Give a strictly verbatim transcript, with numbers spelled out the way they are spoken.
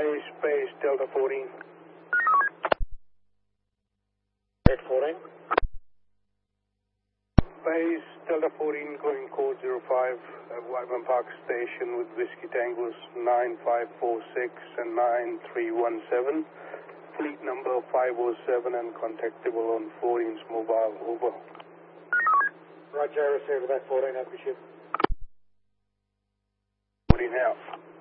Base, base, Delta fourteen. eight fourteen. Base, Delta fourteen, going code zero five, uh, Wyman Park Station with Whiskey Tangos nine five four six and nine three one seven. Fleet number five oh seven and contactable on fourteen's mobile, over. Roger, receiver, that fourteen, open ship. fourteen out.